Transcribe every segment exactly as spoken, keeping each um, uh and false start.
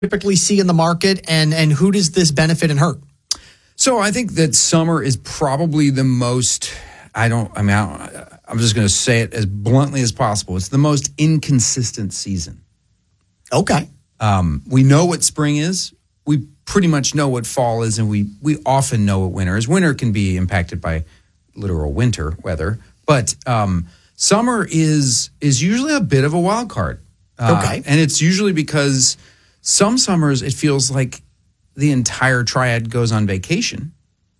typically see in the market, and, and who does this benefit and hurt? So I think that summer is probably the most, I don't, I mean, I don't, I'm just going to say it as bluntly as possible. It's the most inconsistent season. Okay. Um, we know what spring is. We pretty much know what fall is, and we, we often know what winter is. Winter can be impacted by literal winter weather, but um, summer is is usually a bit of a wild card. Uh, okay. And it's usually because some summers it feels like the entire triad goes on vacation.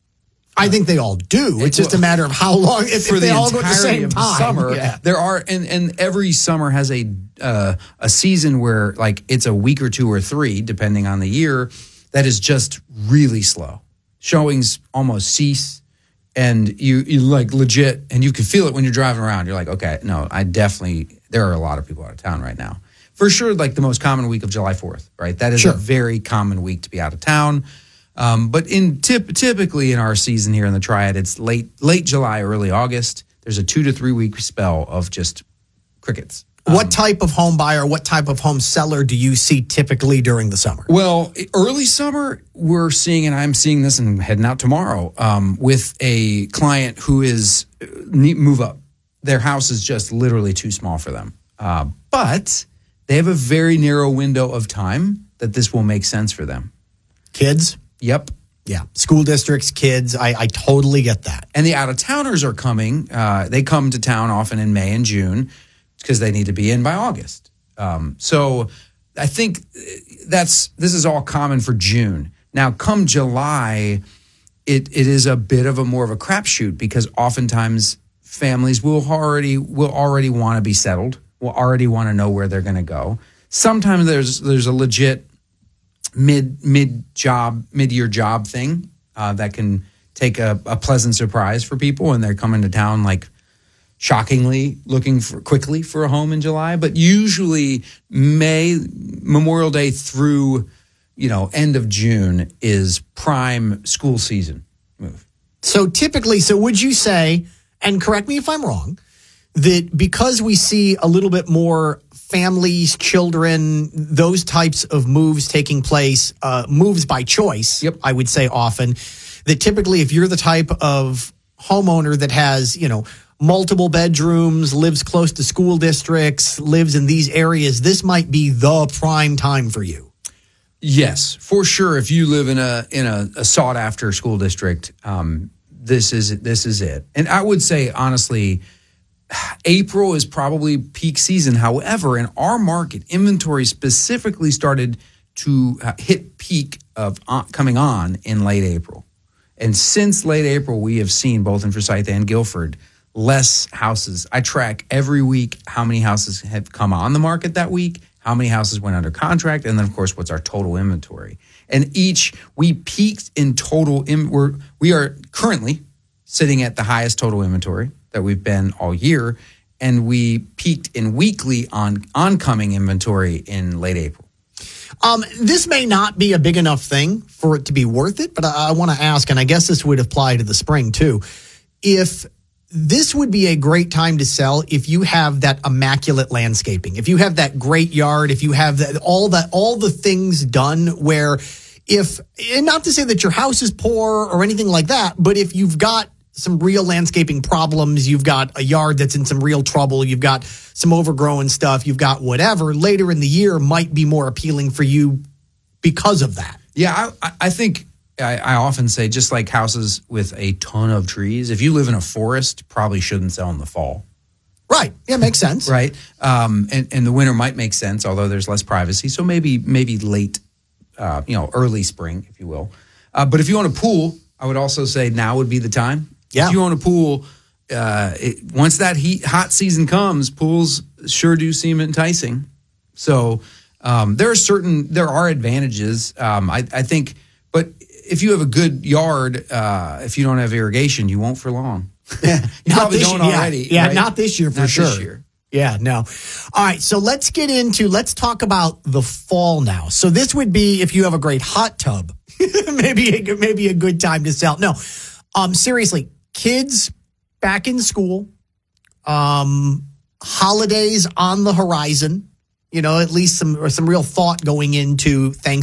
I think they all do. It's just a matter of how long. If, for if they the all go at the same entirety of time, the summer, yeah. there are, and, and every summer has a uh, a season where like it's a week or two or three, depending on the year, that is just really slow. Showings almost cease, and you you like legit, and you can feel it when you're driving around. You're like, okay, no, I definitely. There are a lot of people out of town right now. For sure, like the most common week of July fourth, right? That is sure. a very common week to be out of town. Um, but in tip, typically in our season here in the Triad, it's late late July, early August. There's a two to three week spell of just crickets. What Um, type of home buyer, what type of home seller do you see typically during the summer? Well, early summer, we're seeing, and I'm seeing this and heading out tomorrow um, with a client who is need move up. Their house is just literally too small for them. Uh, but they have a very narrow window of time that this will make sense for them. Kids? Yep. Yeah. School districts, kids. I, I totally get that. And the out-of-towners are coming. Uh, they come to town often in May and June because they need to be in by August. Um, so I think that's this is all common for June. Now, come July, it it is a bit of a more of a crapshoot because oftentimes families will already will already want to be settled, will already want to know where they're going to go. Sometimes there's there's a legit mid mid job mid year job thing uh, that can take a, a pleasant surprise for people, and they're coming to town like shockingly looking for quickly for a home in July. But usually May, Memorial Day through you know end of June is prime school season move. So typically, so would you say, and correct me if I'm wrong, that because we see a little bit more families, children, those types of moves taking place, uh, moves by choice, Yep. I would say often, that typically if you're the type of homeowner that has, you know, multiple bedrooms, lives close to school districts, lives in these areas, this might be the prime time for you. Yes, for sure. If you live in a in a, a sought after school district, um, this is this is it. And I would say honestly, April is probably peak season. However, in our market, inventory specifically started to uh, hit peak of uh, coming on in late April. And since late April, we have seen both in Forsyth and Guilford less houses. I track every week how many houses have come on the market that week, how many houses went under contract, and then, of course, what's our total inventory. And each, we peaked in total, in, we're, we are currently sitting at the highest total inventory that we've been all year, and we peaked in weekly on oncoming inventory in late April. Um, this may not be a big enough thing for it to be worth it, but I, I want to ask, and I guess this would apply to the spring too, if this would be a great time to sell if you have that immaculate landscaping, if you have that great yard, if you have that, all that, all the things done where if, and not to say that your house is poor or anything like that, but if you've got some real landscaping problems, you've got a yard that's in some real trouble, you've got some overgrown stuff, you've got whatever, later in the year might be more appealing for you because of that. Yeah, I, I think I, I often say just like houses with a ton of trees, if you live in a forest, probably shouldn't sell in the fall. Right. Yeah, makes sense. Right. Um, and, and the winter might make sense, although there's less privacy. So maybe maybe late, uh, you know, early spring, if you will. Uh, but if you own a pool, I would also say now would be the time. Yeah. If you own a pool, uh, it, once that heat hot season comes, pools sure do seem enticing. So um, there are certain there are advantages. Um, I, I think, but if you have a good yard, uh, if you don't have irrigation, you won't for long. you probably this, don't yeah, already. Yeah, right? not this year for not sure. This year. Yeah, no. All right, so let's get into, let's talk about the fall now. So this would be if you have a great hot tub, maybe a, maybe a good time to sell. No, um, seriously, kids back in school, um, holidays on the horizon. you know, at least some or some real thought going into Thanksgiving.